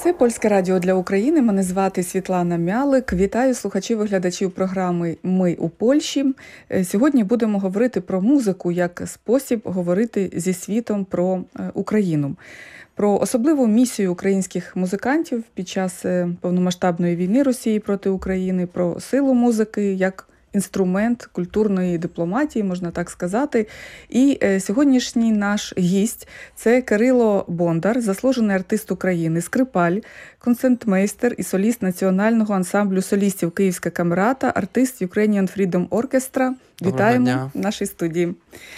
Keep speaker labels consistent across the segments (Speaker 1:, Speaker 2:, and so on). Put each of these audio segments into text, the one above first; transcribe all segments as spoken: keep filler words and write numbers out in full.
Speaker 1: Це Польське радіо для України. Мене звати Світлана Мялик. Вітаю слухачів і глядачів програми «Ми у Польщі». Сьогодні будемо говорити про музику як спосіб говорити зі світом про Україну. Про особливу місію українських музикантів під час повномасштабної війни Росії проти України, про силу музики як інструмент культурної дипломатії, можна так сказати. І е, сьогоднішній наш гість – це Кирило Бондар, заслужений артист України, скрипаль, концертмейстер і соліст національного ансамблю солістів Київська камерата, артист Ukrainian Freedom Orchestra. Вітаємо в нашій студії.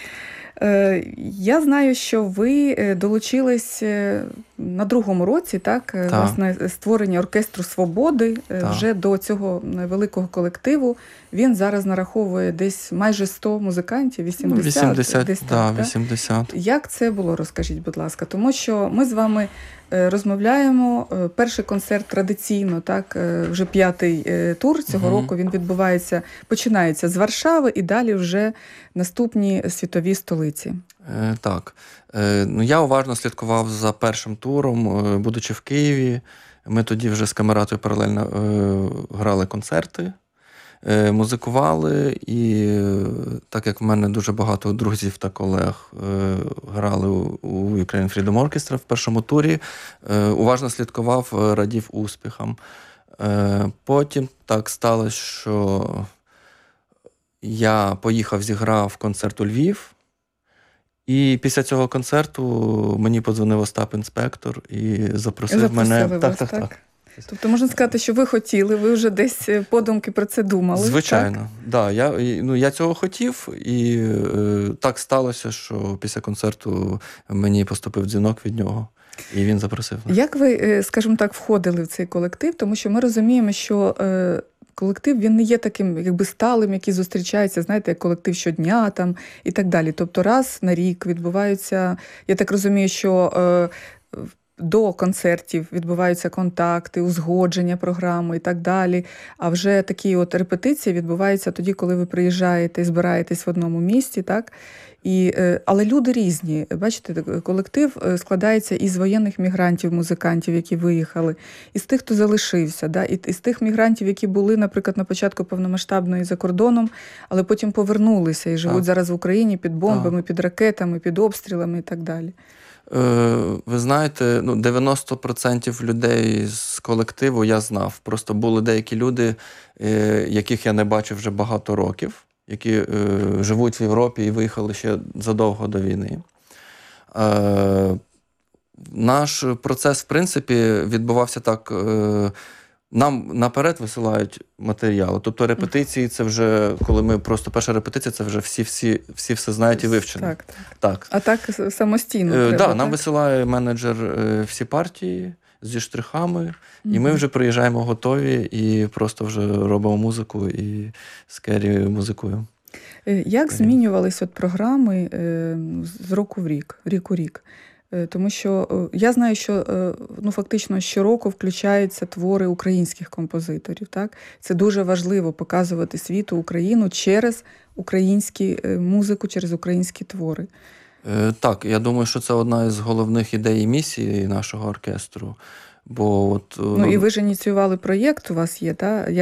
Speaker 1: Я знаю, що ви долучились на другому році, так, так. власне, створення оркестру «Свободи» так. вже до цього великого колективу. Він зараз нараховує десь майже сто музикантів, вісімдесят.
Speaker 2: Ну, вісімдесят,
Speaker 1: десь
Speaker 2: да,
Speaker 1: так,
Speaker 2: вісімдесят.
Speaker 1: Як це було, розкажіть, будь ласка? Тому що ми з вами розмовляємо. Перший концерт традиційно, так, вже п'ятий тур цього угу. року, він відбувається, починається з Варшави і далі вже наступні світові столиці.
Speaker 2: Е, так. Е, ну, я уважно слідкував за першим туром, е, будучи в Києві. Ми тоді вже з камератою паралельно е, грали концерти, е, музикували, і е, так як в мене дуже багато друзів та колег е, грали у, у Ukrainian Freedom Orchestra в першому турі, е, уважно слідкував, радів успіхам. Е, потім так сталося, що я поїхав, зіграв концерт у Львів, і після цього концерту мені подзвонив Остап інспектор і запросив
Speaker 1: Запросили
Speaker 2: мене.
Speaker 1: Вас,
Speaker 2: так, так, так,
Speaker 1: так. Тобто можна сказати, що ви хотіли, ви вже десь подумки про це думали.
Speaker 2: Звичайно,
Speaker 1: так.
Speaker 2: Да, я, ну, я цього хотів, і е, так сталося, що після концерту мені поступив дзвінок від нього. І він запросив.
Speaker 1: Як ви, скажімо так, входили в цей колектив? Тому що ми розуміємо, що е, колектив, він не є таким, якби, сталим, який зустрічається, знаєте, як колектив щодня там і так далі. Тобто раз на рік відбуваються, я так розумію, що е, до концертів відбуваються контакти, узгодження програми і так далі. А вже такі от репетиції відбуваються тоді, коли ви приїжджаєте і збираєтесь в одному місті, так? І, але люди різні. Бачите, колектив складається із воєнних мігрантів, музикантів, які виїхали, із тих, хто залишився, да? І з тих мігрантів, які були, наприклад, на початку повномасштабної за кордоном, але потім повернулися і живуть так. зараз в Україні під бомбами, так. під ракетами, під обстрілами і так далі.
Speaker 2: Ви знаєте, ну, дев'яносто відсотків людей з колективу я знав. Просто були деякі люди, яких я не бачив вже багато років, які е, живуть в Європі і виїхали ще задовго до війни. Е, наш процес, в принципі, відбувався так. Е, нам наперед висилають матеріали. Тобто репетиції, це вже, коли ми просто, перша репетиція, це вже всі-всі всі все знають і вивчені.
Speaker 1: Так, так.
Speaker 2: так.
Speaker 1: А так самостійно
Speaker 2: е,
Speaker 1: треба,
Speaker 2: да,
Speaker 1: так?
Speaker 2: Нам висилає менеджер е, всі партії зі штрихами, mm-hmm. і ми вже приїжджаємо готові і просто вже робимо музику і з Кері музикуємо.
Speaker 1: Як змінювались от програми з року в рік, рік у рік? Тому що я знаю, що ну, фактично щороку включаються твори українських композиторів. Так? Це дуже важливо показувати світу Україну через українську музику, через українські твори.
Speaker 2: Так, я думаю, що це одна із головних ідей і місій нашого оркестру. Бо от,
Speaker 1: ну, і ви ж ініціювали проєкт, у вас є, так?